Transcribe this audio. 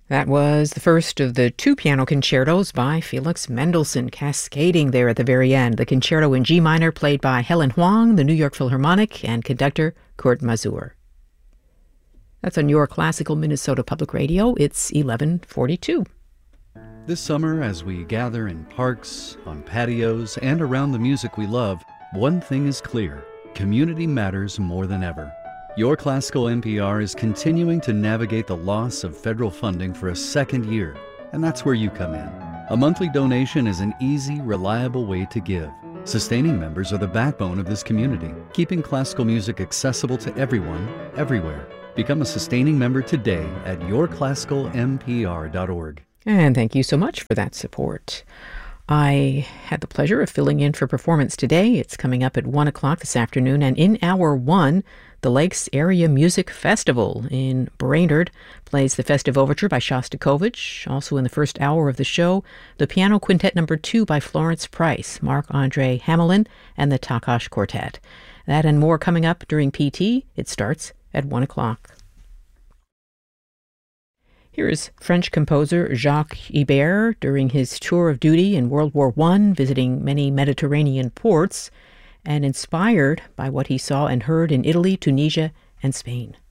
That was the first of the two piano concertos by Felix Mendelssohn, cascading there at the very end. The concerto in G minor played by Helen Huang, the New York Philharmonic, and conductor Kurt Masur. That's on your classical Minnesota Public Radio. It's 11:42. This summer, as we gather in parks, on patios, and around the music we love, one thing is clear: community matters more than ever. Your Classical NPR is continuing to navigate the loss of federal funding for a second year, and that's where you come in. A monthly donation is an easy, reliable way to give. Sustaining members are the backbone of this community, keeping classical music accessible to everyone, everywhere. Become a sustaining member today at yourclassicalnpr.org. And thank you so much for that support. I had the pleasure of filling in for performance today. It's coming up at 1 o'clock this afternoon. And in hour one, the Lakes Area Music Festival in Brainerd plays the Festive Overture by Shostakovich. Also in the first hour of the show, the Piano Quintet No. 2 by Florence Price, Marc-Andre Hamelin, and the Takash Quartet. That and more coming up during PT. It starts at 1 o'clock. Here is French composer Jacques Ibert during his tour of duty in World War I, visiting many Mediterranean ports, and inspired by what he saw and heard in Italy, Tunisia, and Spain.